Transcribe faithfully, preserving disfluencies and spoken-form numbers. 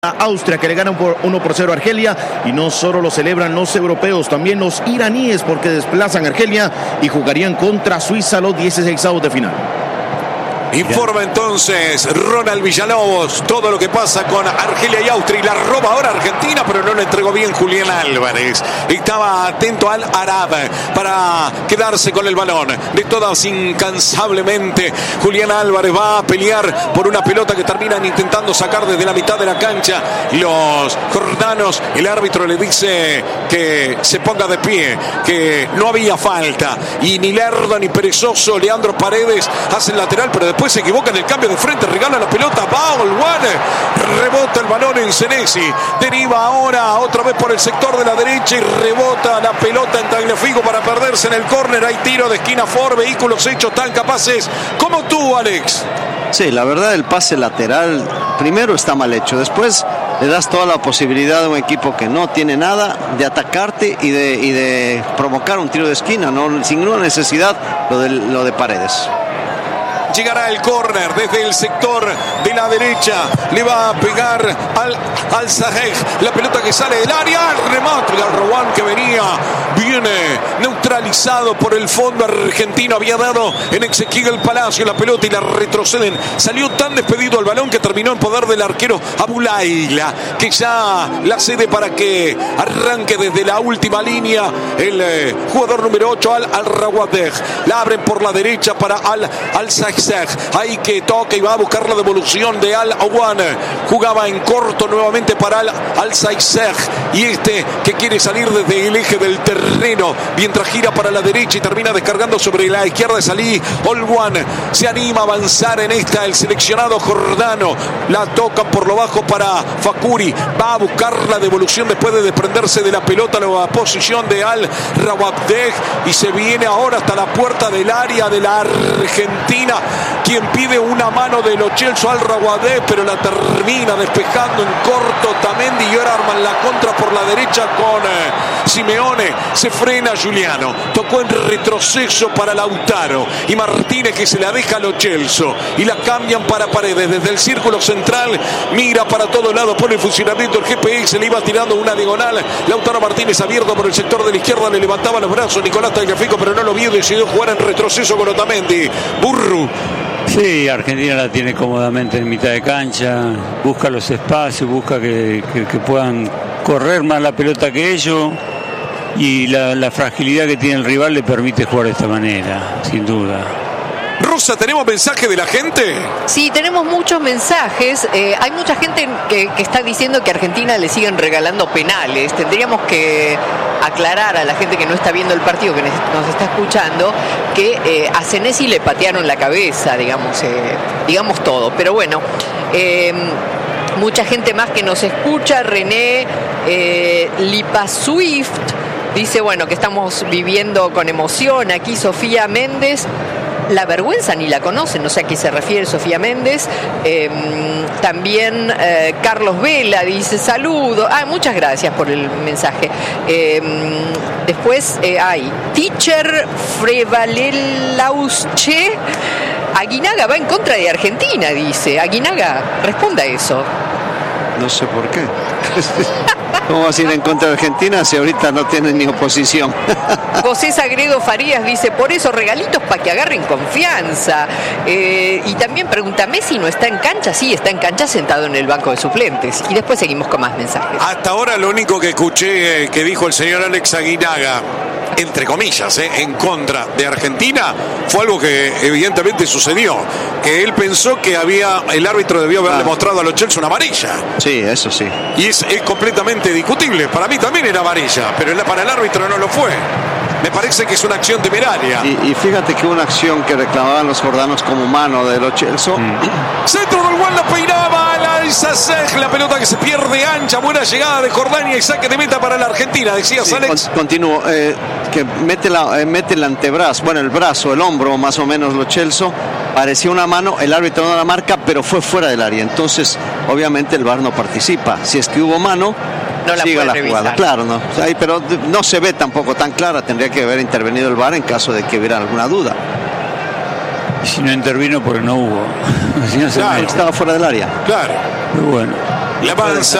a Austria, que le ganan por uno por cero a Argelia, y no solo lo celebran los europeos, también los iraníes, porque desplazan a Argelia y jugarían contra Suiza los dieciseisavos de final. Informa entonces Ronald Villalobos todo lo que pasa con Argelia y Austria, y la roba ahora Argentina, pero no le entregó bien Julián Álvarez. Estaba atento al Arab para quedarse con el balón. De todas, incansablemente, Julián Álvarez va a pelear por una pelota que terminan intentando sacar desde la mitad de la cancha los jordanos. El árbitro le dice que se ponga de pie, que no había falta, y ni lerdo ni perezoso Leandro Paredes hace el lateral, pero después Después se equivoca en el cambio de frente, regala la pelota, va Olwan, rebota el balón en Senesi, deriva ahora otra vez por el sector de la derecha y rebota la pelota en Tagliafico para perderse en el córner. Hay tiro de esquina for vehículos hechos tan capaces como tú, Alex. Sí, la verdad, el pase lateral primero está mal hecho, después le das toda la posibilidad a un equipo que no tiene nada de atacarte y de, y de provocar un tiro de esquina, ¿no? Sin ninguna necesidad lo de, lo de Paredes. Llegará el córner desde el sector de la derecha. Le va a pegar al, al Sahej. La pelota que sale del área. El remate de Al-Rawan, que venía viene neutralizado por el fondo argentino. Había dado en Ezequiel Palacio la pelota y la retroceden. Salió tan despedido el balón que terminó en poder del arquero Abulaila, que ya la cede para que arranque desde la última línea el eh, jugador número ocho, Al-Rawadej. La abren por la derecha para Al-Sahej. Ahí que toca y va a buscar la devolución de Al-Awan. Jugaba en corto nuevamente para Al-Sahej, y este que quiere salir desde el eje del terreno mientras gira para la derecha y termina descargando sobre la izquierda de Salih. Olwan se anima a avanzar en esta el seleccionado jordano. La tocan por lo bajo para Fakuri. Va a buscar la devolución después de desprenderse de la pelota, la posición de Al-Rawadej, y se viene ahora hasta la puerta del área de la Argentina, quien pide una mano de Lo Celso Al-Rawadej, pero la termina despejando en corto Tamendi, y ahora arman la contra por la derecha con eh, Simeone. Se frena Giuliano, tocó en retroceso para Lautaro, y Martínez que se la deja a Lo Celso y la cambian para Paredes. Desde el círculo central mira para todos lados, pone en funcionamiento el G P S, le iba tirando una diagonal. Lautaro Martínez abierto por el sector de la izquierda, le levantaba los brazos Nicolás Tagliafico, pero no lo vio y decidió jugar en retroceso con Otamendi. Burru. Sí, Argentina la tiene cómodamente en mitad de cancha, busca los espacios, busca que, que, que puedan correr más la pelota que ellos, y la, la fragilidad que tiene el rival le permite jugar de esta manera, sin duda. Rosa, ¿tenemos mensaje de la gente? Sí, tenemos muchos mensajes. Eh, hay mucha gente que, que está diciendo que a Argentina le siguen regalando penales. Tendríamos que aclarar a la gente que no está viendo el partido, que nos está escuchando, que eh, a Senesi le patearon la cabeza, digamos, eh, digamos todo. Pero bueno, eh, mucha gente más que nos escucha. René eh, Lipa Swift dice, bueno, que estamos viviendo con emoción. Aquí Sofía Méndez. La vergüenza ni la conocen, no sé a qué se refiere Sofía Méndez. Eh, también eh, Carlos Vela dice saludo. Ah, muchas gracias por el mensaje. Eh, después eh, hay Teacher Frevalelausche. Aguinaga va en contra de Argentina, dice. Aguinaga, responda a eso. No sé por qué. ¿Cómo vas a ir en contra de Argentina si ahorita no tienen ni oposición? José Sagredo Farías dice, por eso regalitos para que agarren confianza. Eh, y también pregunta, ¿Messi no está en cancha? Sí, está en cancha sentado en el banco de suplentes. Y después seguimos con más mensajes. Hasta ahora lo único que escuché eh, que dijo el señor Alex Aguinaga, entre comillas, eh, en contra de Argentina, fue algo que evidentemente sucedió. Que él pensó que había el árbitro debió haberle ah. mostrado a Lo Celso una amarilla. Sí, eso sí. Y es, es completamente discutible. Para mí también era amarilla, pero para el árbitro no lo fue. Me parece que es una acción temeraria. Y, y fíjate que una acción que reclamaban los jordanos como mano de Lo Celso. Mm. Centro del Juan, la peinaba al Sahej, la pelota que se pierde ancha, buena llegada de Jordania y saque de meta para la Argentina, decías sí, Alex. Con, continúo, eh, que mete, la, eh, mete el antebrazo, bueno, el brazo, el hombro más o menos Lo Celso, parecía una mano, el árbitro no la marca, pero fue fuera del área, entonces obviamente el V A R no participa. Si es que hubo mano, no la siga la revisar. jugada, claro, no, o sea, pero no se ve tampoco tan clara, tendría que haber intervenido el V A R en caso de que hubiera alguna duda. Si no intervino porque no hubo. Si no se claro, estaba fuera del área. Claro. Pero bueno. Le avanza